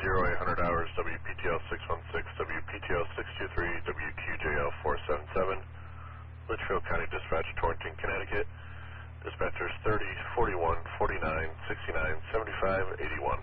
0800 hours, WPTL 616, WPTL 623, WQJL 477, Litchfield County Dispatch, Torrington, Connecticut. Dispatchers 30, 41, 49, 69, 75, 81.